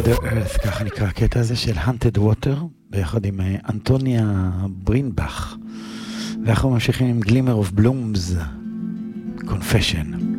Mother Earth, ככה נקרא הקטע הזה של Haunted Water, ביחד עם אנטוניה ברינבך. ואנחנו ממשיכים עם Glimmer of Blooms, Confession.